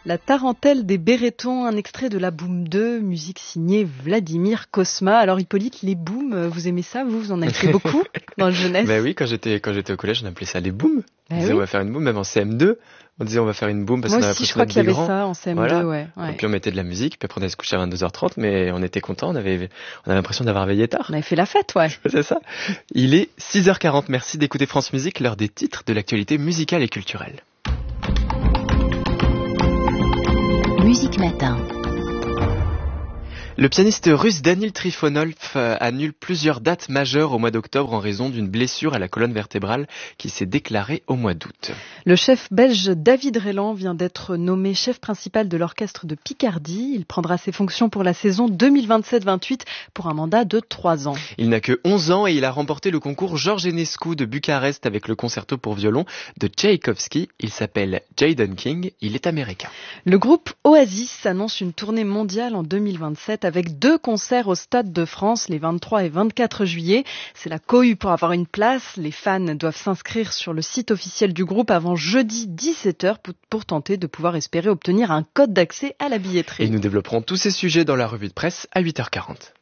La tarentelle des Béretons, un extrait de la Boom 2, musique signée Vladimir Cosma. Alors Hippolyte, les booms, vous aimez ça? Vous en avez fait beaucoup dans le jeunesse? Ben oui, quand j'étais au collège, on appelait ça les booms. On disait oui. on va faire une boom, même en CM2. On disait on va faire une boom parce Moi qu'on avait aussi, je l'impression crois d'être qu'il y des avait grands. ça en CM2, Voilà. ouais. Et puis on mettait de la musique, puis après on allait se coucher à 22h30, mais on était contents, on avait l'impression d'avoir veillé tard. On avait fait la fête, ouais. C'est ça. Il est 6h40, merci d'écouter France Musique, l'heure des titres de l'actualité musicale et culturelle. Musique Matin. Le pianiste russe Danil Trifonov annule plusieurs dates majeures au mois d'octobre en raison d'une blessure à la colonne vertébrale qui s'est déclarée au mois d'août. Le chef belge David Rélan vient d'être nommé chef principal de l'orchestre de Picardie. Il prendra ses fonctions pour la saison 2027-28 pour un mandat de 3 ans. Il n'a que 11 ans et il a remporté le concours Georges Enescu de Bucarest avec le concerto pour violon de Tchaïkovski. Il s'appelle Jaden King, il est américain. Le groupe Oasis annonce une tournée mondiale en 2027 avec 2 concerts au Stade de France les 23 et 24 juillet. C'est la cohue pour avoir une place. Les fans doivent s'inscrire sur le site officiel du groupe avant jeudi 17h pour tenter de pouvoir espérer obtenir un code d'accès à la billetterie. Et nous développerons tous ces sujets dans la revue de presse à 8h40.